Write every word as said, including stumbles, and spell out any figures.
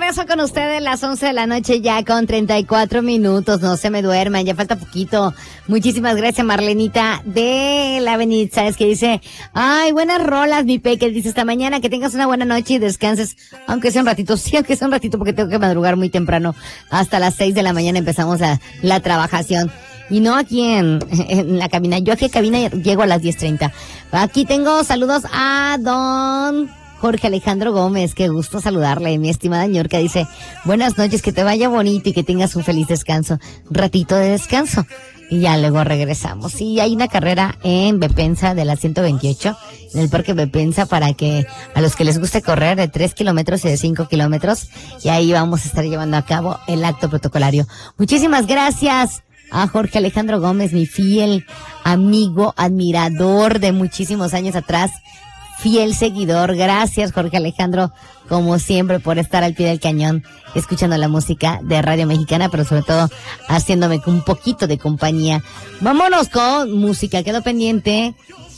regreso con ustedes las once de la noche ya con treinta y cuatro minutos. No se me duerman, ya falta poquito. Muchísimas gracias, Marlenita de la Avenida, ¿sabes? Que dice, ay, buenas rolas, mi peque. Dice, hasta mañana, que tengas una buena noche y descanses, aunque sea un ratito. Sí, aunque sea un ratito, porque tengo que madrugar muy temprano. Hasta las seis de la mañana empezamos a, la trabajación. Y no aquí en, en la cabina. Yo aquí en cabina llego a las diez treinta. Aquí tengo saludos a don Jorge Alejandro Gómez. Qué gusto saludarle, mi estimada ñorca. Dice, buenas noches, que te vaya bonito y que tengas un feliz descanso. Ratito de descanso. Y ya luego regresamos. Y hay una carrera en Bepensa de la ciento veintiocho, en el Parque Bepensa, para que a los que les guste correr de tres kilómetros y de cinco kilómetros. Y ahí vamos a estar llevando a cabo el acto protocolario. Muchísimas gracias a Jorge Alejandro Gómez, mi fiel amigo, admirador de muchísimos años atrás, fiel seguidor. Gracias, Jorge Alejandro, como siempre, por estar al pie del cañón, escuchando la música de Radio Mexicana, pero sobre todo haciéndome un poquito de compañía. Vámonos con música, quedó pendiente